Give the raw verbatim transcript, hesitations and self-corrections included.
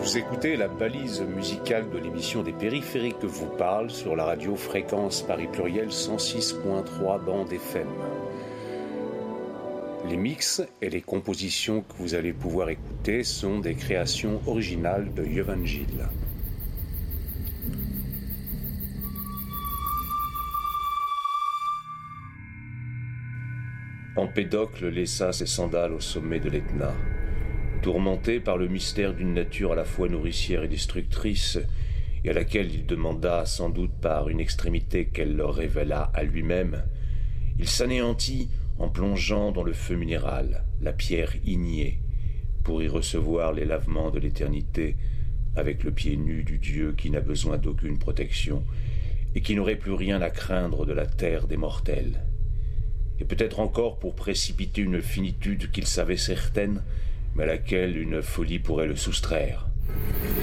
Vous écoutez la balise musicale de l'émission des Périphériques que vous parle sur la radio Fréquence Paris Pluriel cent six point trois bande F M. Les mix et les compositions que vous allez pouvoir écouter sont des créations originales de Jovan Gilles. Empédocle laissa ses sandales au sommet de l'Etna. Tourmenté par le mystère d'une nature à la fois nourricière et destructrice, et à laquelle il demanda, sans doute par une extrémité qu'elle leur révéla à lui-même, il s'anéantit en plongeant dans le feu minéral, la pierre ignée, pour y recevoir les lavements de l'éternité, avec le pied nu du Dieu qui n'a besoin d'aucune protection, et qui n'aurait plus rien à craindre de la terre des mortels. Et peut-être encore pour précipiter une finitude qu'il savait certaine, mais à laquelle une folie pourrait le soustraire.